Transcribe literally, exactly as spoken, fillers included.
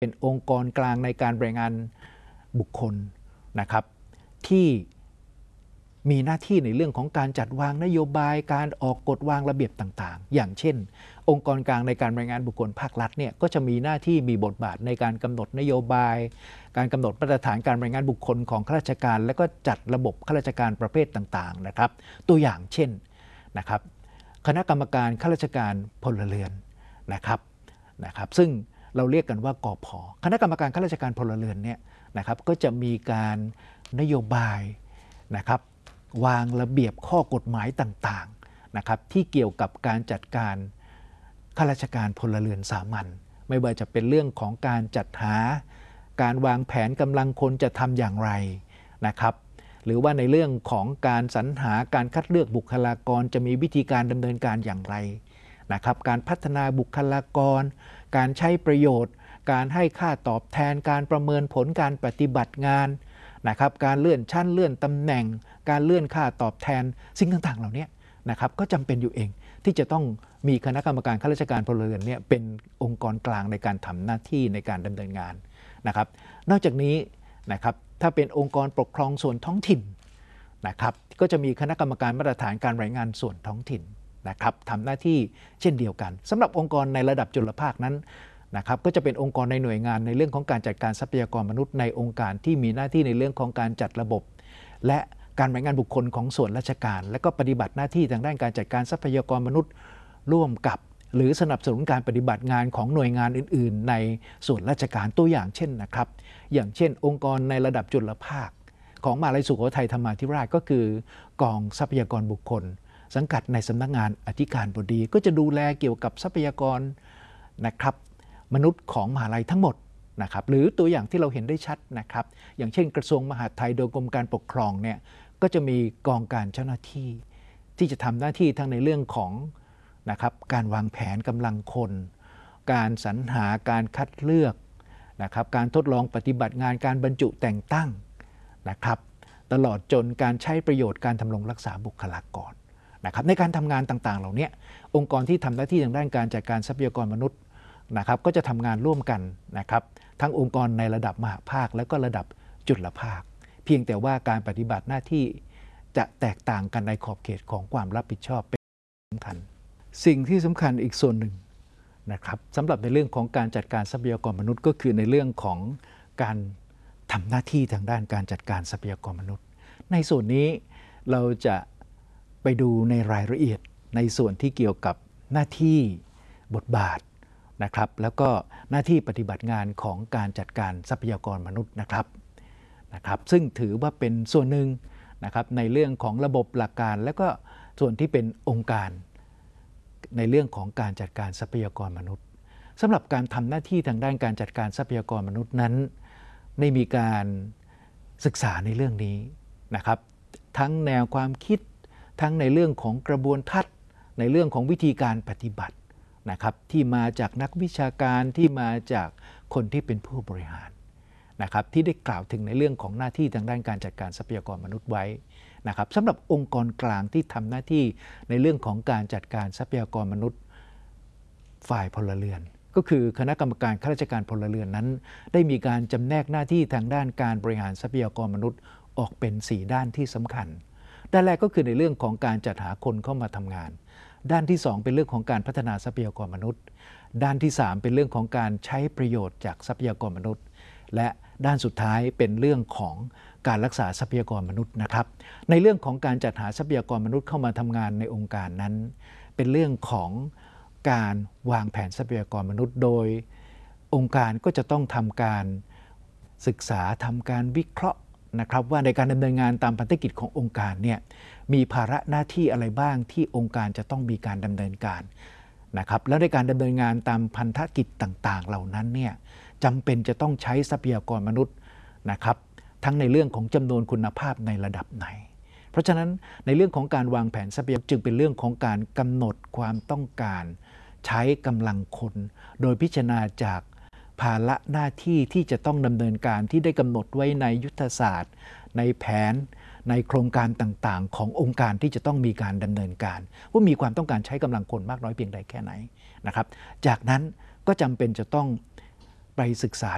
เป็นองค์กรกลางในการบริหารบุคคลนะครับที่มีหน้าที่ในเรื่องของการจัดวางนโยบายการออกกฎวางระเบียบต่างๆอย่างเช่นองค์กรกลางในการบริหารบุคคลภาครัฐเนี่ยก็จะมีหน้าที่มีบทบาทในการกำหนดนโยบายการกำหนดมาตรฐานการบริหารบุคคลของข้าราชการและก็จัดระบบข้าราชการประเภทต่างๆนะครับตัวอย่างเช่นนะครับคณะกรรมการข้าราชการพลเรือนนะครับนะครับซึ่งเราเรียกกันว่ากพ.คณะกรรมการข้าราชการพลเรือนเนี่ยนะครับก็จะมีการนโยบายนะครับวางระเบียบข้อกฎหมายต่างๆนะครับที่เกี่ยวกับการจัดการข้าราชการพลเรือนสามัญไม่ว่าจะเป็นเรื่องของการจัดหาการวางแผนกำลังคนจะทำอย่างไรนะครับหรือว่าในเรื่องของการสรรหาการคัดเลือกบุคลากรจะมีวิธีการดำเนินการอย่างไรนะครับการพัฒนาบุคลากรการใช้ประโยชน์การให้ค่าตอบแทนการประเมินผลการปฏิบัติงานนะครับการเลื่อนชั้นเลื่อนตำแหน่งการเลื่อนค่าตอบแทนสิ่งต่างๆเหล่านี้นะครับก็จำเป็นอยู่เองที่จะต้องมีคณะกรรมการข้าราชการพลเรือนเนี่ยเป็นองค์กรกลางในการทำหน้าที่ในการดำเนินงานนะครับนอกจากนี้นะครับถ้าเป็นองค์กรปกครองส่วนท้องถิ่นนะครับก็จะมีคณะกรรมการมาตรฐานการรายงานส่วนท้องถิ่นนะครับทำหน้าที่เช่นเดียวกันสำหรับองค์กรในระดับจุลภาคนั้นนะครับก็จะเป็นองค์กรในหน่วยงานในเรื่องของการจัดการทรัพยากรมนุษย์ในองค์การที่มีหน้าที่ในเรื่องของการจัดระบบและการบริหารบุคคลของส่วนราชการและก็ปฏิบัติหน้าที่ทางด้านการจัดการทรัพยากรมนุษย์ร่วมกับหรือสนับสนุนการปฏิบัติงานของหน่วยงานอื่นๆในส่วนราชการตัวอย่างเช่นนะครับอย่างเช่นองค์กรในระดับจุลภาคของมหาวิทยาลัยสุโขทัยธรรมาธิราชก็คือกองทรัพยากรบุคคลสังกัดในสำนักงานอธิการบดีก็จะดูแลเกี่ยวกับทรัพยากรนะครับมนุษย์ของมหาวิทยาลัยทั้งหมดนะครับหรือตัวอย่างที่เราเห็นได้ชัดนะครับอย่างเช่นกระทรวงมหาดไทยโดยกรมการปกครองเนี่ยก็จะมีกองการเจ้าหน้าที่ที่จะทำหน้าที่ทั้งในเรื่องของนะครับการวางแผนกำลังคนการสรรหาการคัดเลือกนะครับการทดลองปฏิบัติงานการบรรจุแต่งตั้งนะครับตลอดจนการใช้ประโยชน์การทำรงรักษาบุคลากรนะครับในการทำงานต่างๆเหล่านี้องค์กรที่ทำหน้าที่ทางด้านการจัดการทรัพยากรมนุษย์นะครับก็จะทำงานร่วมกันนะครับทั้งองค์กรในระดับมหภาคและก็ระดับจุลภาคเพียงแต่ว่าการปฏิบัติหน้าที่จะแตกต่างกันในขอบเขตของความรับผิดชอบเป็นสำคัญสิ่งที่สำคัญอีกส่วนหนึ่งนะครับสำหรับในเรื่องของการจัดการทรัพยากรมนุษย์ก็คือในเรื่องของการทำหน้าที่ทางด้านการจัดการทรัพยากรมนุษย์ในส่วนนี้เราจะไปดูในรายละเอียดในส่วนที่เกี่ยวกับหน้าที่บทบาทนะครับแล้วก็หน้าที่ปฏิบัติงานของการจัดการทรัพยากรมนุษย์นะครับนะครับซึ่งถือว่าเป็นส่วนหนึ่งนะครับในเรื่องของระบบหลักการและก็ส่วนที่เป็นองค์การในเรื่องของการจัดการทรัพยากรมนุษย์สำหรับการทำหน้าที่ทางด้านการจัดการทรัพยากรมนุษย์นั้นได้มีการศึกษาในเรื่องนี้นะครับทั้งแนวความคิดทั้งในเรื่องของกระบวนทัศน์ในเรื่องของวิธีการปฏิบัตินะครับที่มาจากนักวิชาการที่มาจากคนที่เป็นผู้บริหารนะครับที่ได้กล่าวถึงในเรื่องของหน้าที่ทางด้านการจัดการทรัพยากรมนุษย์ไว้นะครับสำหรับองค์กรกลางที่ทำหน้าที่ในเรื่องของการจัดการทรัพยากรมนุษย์ฝ่ายพลเรือนก็คือคณะกรรมการข้าราชการพลเรือนนั้นได้มีการจำแนกหน้าที่ทางด้านการบริหารทรัพยากรมนุษย์ออกเป็นสี่ด้านที่สำคัญด้านแรกก็คือในเรื่องของการจัดหาคนเข้ามาทำงานด้านที่สองเป็นเรื่องของการพัฒนาทรัพยากรมนุษย์ด้านที่สามเป็นเรื่องของการใช้ประโยชน์จากทรัพยากรมนุษย์และด้านสุดท้ายเป็นเรื่องของการรักษาทรัพยากรมนุษย์นะครับในเรื่องของการจัดหาทรัพยากรมนุษย์เข้ามาทำงานในองค์การนั้นเป็นเรื่องของการวางแผนทรัพยากรมนุษย์โดยองค์การก็จะต้องทำการศึกษาทำการวิเคราะห์นะครับว่าในการดำเนินงานตามพันธกิจขององค์การเนี่ยมีภาระหน้าที่อะไรบ้างที่องค์การจะต้องมีการดำเนินการนะครับแล้วในการดำเนินงานตามพันธกิจต่างๆเหล่านั้นเนี่ยจำเป็นจะต้องใช้ทรัพยากรมนุษย์นะครับทั้งในเรื่องของจำนวนคุณภาพในระดับไหนเพราะฉะนั้นในเรื่องของการวางแผนทรัพยากรจึงเป็นเรื่องของการกำหนดความต้องการใช้กำลังคนโดยพิจารณาจากภาระหน้าที่ที่จะต้องดำเนินการที่ได้กำหนดไว้ในยุทธศาสตร์ในแผนในโครงการต่างๆขององค์การที่จะต้องมีการดำเนินการว่ามีความต้องการใช้กำลังคนมากน้อยเพียงใดแค่ไหนนะครับจากนั้นก็จำเป็นจะต้องไปศึกษา